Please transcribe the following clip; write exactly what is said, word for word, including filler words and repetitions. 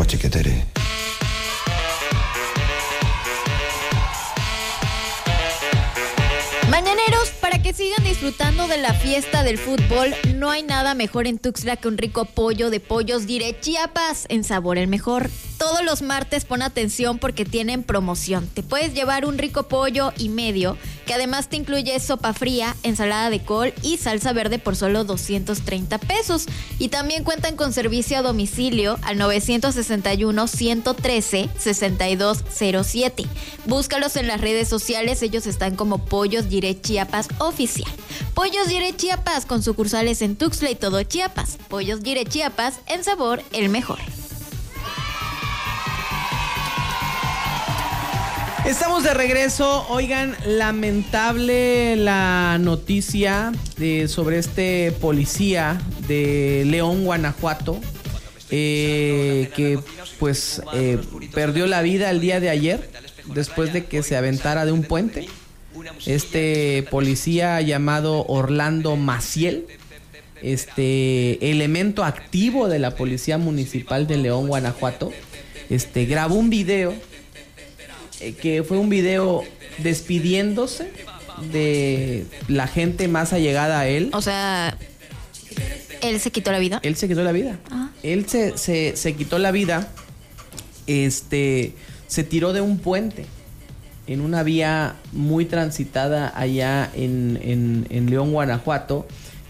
Guachiquetere. Mañaneros, para que sigan disfrutando de la fiesta del fútbol, no hay nada mejor en Tuxtla que un rico pollo de Pollos Dire Chiapas, en sabor el mejor. Todos los martes pon atención porque tienen promoción. Te puedes llevar un rico pollo y medio, que además te incluye sopa fría, ensalada de col y salsa verde por solo doscientos treinta pesos. Y también cuentan con servicio a domicilio al nueve seis uno, uno uno tres, seis dos cero siete. Búscalos en las redes sociales, ellos están como Pollos Dire Chiapas Oficial. Pollos Dire Chiapas con sucursales en Tuxtla y todo Chiapas. Pollos Dire Chiapas, en sabor el mejor. Estamos de regreso. Oigan, lamentable la noticia de, sobre este policía de León, Guanajuato, eh, que pues eh, perdió la vida el día de ayer después de que se aventara de un puente. Este policía llamado Orlando Maciel, este elemento activo de la Policía Municipal de León, Guanajuato, este grabó un video que fue un video despidiéndose de la gente más allegada a él. O sea, ¿él se quitó la vida? Él se quitó la vida. Ah. Él se, se, se quitó la vida. Este, se tiró de un puente en una vía muy transitada allá en, en, en León, Guanajuato.